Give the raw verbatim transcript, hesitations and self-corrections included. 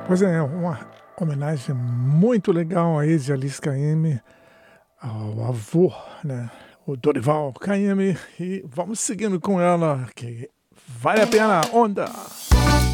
Pois é, uma homenagem muito legal a Easy Alice K M, ao avô, né? O Dorival K M. E vamos seguindo com ela, que vale a pena, onda!